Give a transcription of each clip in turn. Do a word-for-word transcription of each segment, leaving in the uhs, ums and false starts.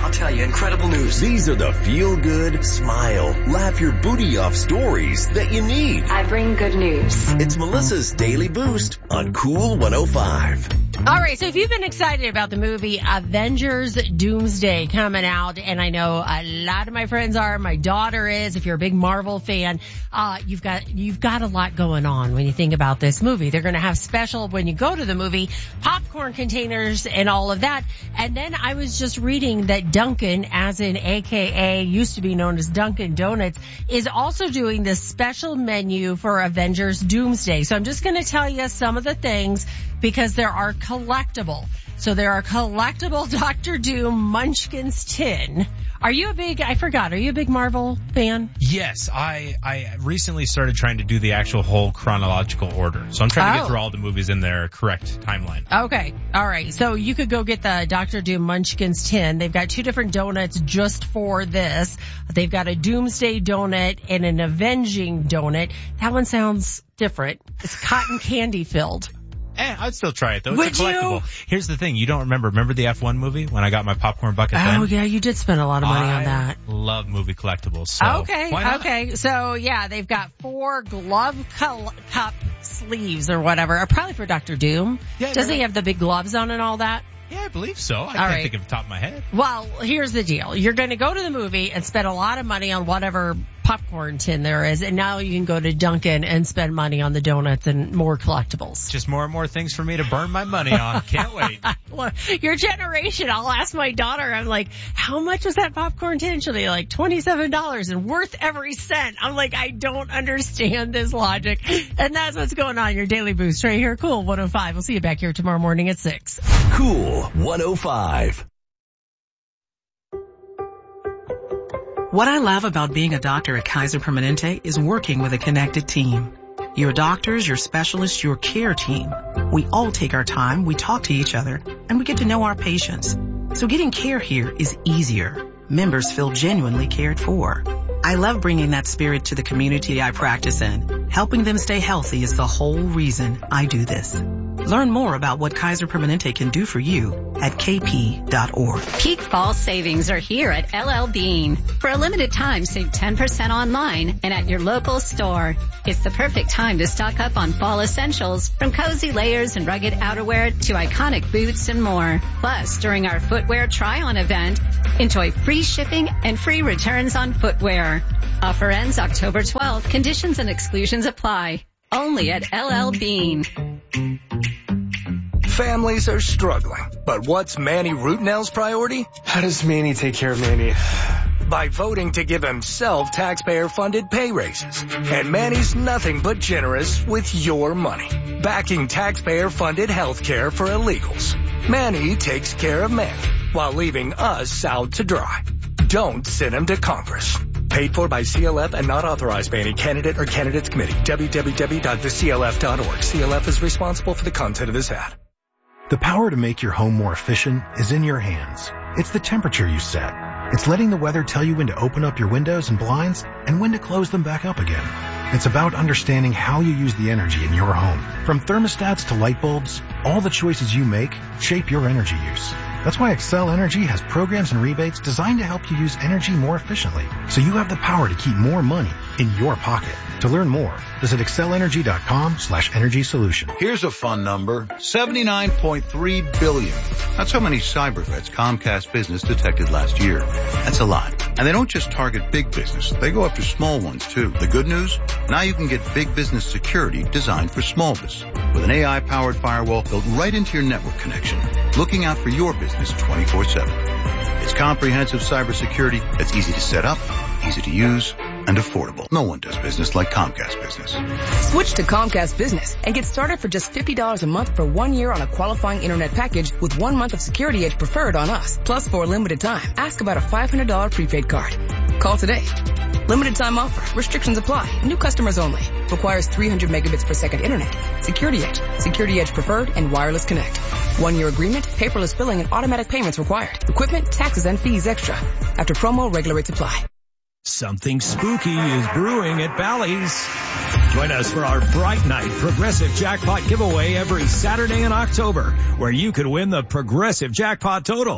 I'll tell you, incredible news. These are the feel-good, smile, laugh your booty off stories that you need. I bring good news. It's Melissa's Daily Boost on Cool one oh five. All right, so if you've been excited about the movie Avengers Doomsday coming out, and I know a lot of my friends are, my daughter is, if you're a big Marvel fan, uh, you've got, you've got a lot going on when you think about this movie. They're going to have special, when you go to the movie, popcorn containers and all of that. And then I was just reading that Dunkin', as in A K A, used to be known as Dunkin' Donuts, is also doing this special menu for Avengers Doomsday. So I'm just going to tell you some of the things, because there are collectible. So there are collectible Doctor Doom Munchkins tin. Are you a big, I forgot, are you a big Marvel fan? Yes, I I recently started trying to do the actual whole chronological order. So I'm trying to Oh. get through all the movies in their correct timeline. Okay. All right. So you could go get the Doctor Doom Munchkins tin. They've got two different donuts just for this. They've got a Doomsday donut and an Avenging donut. That one sounds different. It's cotton candy filled. Eh, I'd still try it though. It's Would a you? collectible. Here's the thing, you don't remember. Remember the F one movie when I got my popcorn bucket then? Oh yeah, you did spend a lot of money I on that. love movie collectibles. So Okay, why not? okay. So, yeah, they've got four glove col- cup sleeves or whatever. Or probably for Doctor Doom. Yeah, Does they're he like- have the big gloves on and all that? Yeah, I believe so. I can't right. think of the top of my head. Well, here's the deal. You're going to go to the movie and spend a lot of money on whatever popcorn tin there is, and now you can go to Dunkin' and spend money on the donuts and more collectibles. Just more and more things for me to burn my money on. Can't wait. Well, your generation, I'll ask my daughter, I'm like, how much was that popcorn tin? She'll be like, twenty-seven dollars and worth every cent. I'm like, I don't understand this logic. And that's what's going on. Your Daily Boost right here. Cool one oh five. We'll see you back here tomorrow morning at six. Cool one oh five. What I love about being a doctor at Kaiser Permanente is working with a connected team. Your doctors, your specialists, your care team. We all take our time, we talk to each other, and we get to know our patients. So getting care here is easier. Members feel genuinely cared for. I love bringing that spirit to the community I practice in. Helping them stay healthy is the whole reason I do this. Learn more about what Kaiser Permanente can do for you at k p dot org. Peak fall savings are here at L L Bean. For a limited time, save ten percent online and at your local store. It's the perfect time to stock up on fall essentials, from cozy layers and rugged outerwear to iconic boots and more. Plus, during our footwear try-on event, enjoy free shipping and free returns on footwear. Offer ends October twelfth. Conditions and exclusions apply. Only at L L Bean. Families are struggling, but what's Manny Rootnell's priority? How does Manny take care of Manny? By voting to give himself taxpayer-funded pay raises. And Manny's nothing but generous with your money, backing taxpayer-funded health care for illegals. Manny takes care of Manny while leaving us out to dry. Don't send him to Congress. Paid for by C L F and not authorized by any candidate or candidates committee. w w w dot the c l f dot org. C L F is responsible for the content of this ad. The power to make your home more efficient is in your hands. It's the temperature you set. It's letting the weather tell you when to open up your windows and blinds and when to close them back up again. It's about understanding how you use the energy in your home. From thermostats to light bulbs, all the choices you make shape your energy use. That's why Excel Energy has programs and rebates designed to help you use energy more efficiently, so you have the power to keep more money in your pocket. To learn more, visit excel energy dot com slash energy solution. Here's a fun number, seventy-nine point three billion. That's how many cyber threats Comcast Business detected last year. That's a lot. And they don't just target big business. They go after small ones too. The good news? Now you can get big business security designed for small business with an A I-powered firewall built right into your network connection, looking out for your business twenty-four seven. It's comprehensive cybersecurity that's easy to set up, easy to use, and affordable. No one does business like Comcast Business. Switch to Comcast Business and get started for just fifty dollars a month for one year on a qualifying internet package with one month of Security Edge preferred on us. Plus, for a limited time, ask about a five hundred dollars prepaid card. Call today. Limited time offer. Restrictions apply. New customers only. Requires three hundred megabits per second internet. Security Edge. Security Edge preferred and wireless connect. One year agreement, paperless billing, and automatic payments required. Equipment, taxes, and fees extra. After promo, regular rates apply. Something spooky is brewing at Bally's. Join us for our Bright Night Progressive Jackpot giveaway every Saturday in October, where you could win the Progressive Jackpot Total.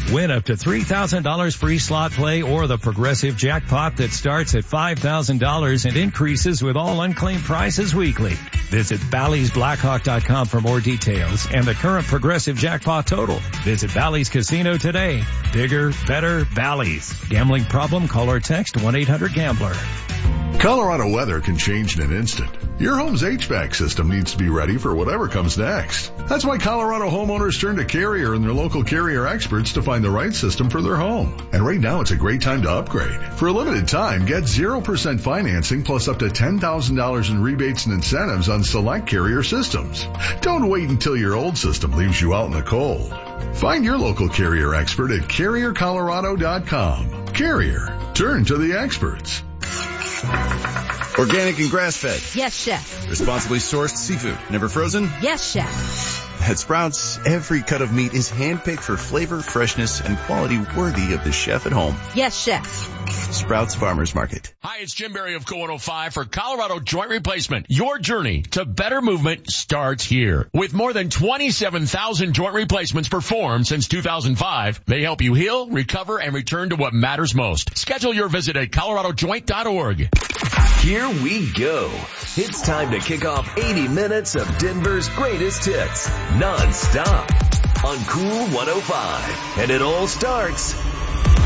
Win up to three thousand dollars free slot play or the Progressive Jackpot that starts at five thousand dollars and increases with all unclaimed prizes weekly. Visit Bally's Blackhawk dot com for more details and the current Progressive Jackpot total. Visit Bally's Casino today. Bigger, better, Bally's. Gambling problem? Call or text one eight hundred gambler. Colorado weather can change in an instant. Your home's H V A C system needs to be ready for whatever comes next. That's why Colorado homeowners turn to Carrier and their local Carrier experts to find the right system for their home. And right now it's a great time to upgrade. For a limited time, get zero percent financing plus up to ten thousand dollars in rebates and incentives on select Carrier systems. Don't wait until your old system leaves you out in the cold. Find your local Carrier expert at Carrier Colorado dot com. Carrier. Turn to the experts. Organic and grass-fed. Yes, chef. Responsibly sourced seafood. Never frozen? Yes, chef. At Sprouts, every cut of meat is handpicked for flavor, freshness, and quality worthy of the chef at home. Yes, chef. Sprouts Farmers Market. Hi, it's Jim Berry of Co one oh five for Colorado Joint Replacement. Your journey to better movement starts here. With more than twenty-seven thousand joint replacements performed since two thousand five, they help you heal, recover, and return to what matters most. Schedule your visit at colorado joint dot org. Here we go. It's time to kick off eighty minutes of Denver's greatest hits, non-stop, on Cool one oh five. And it all starts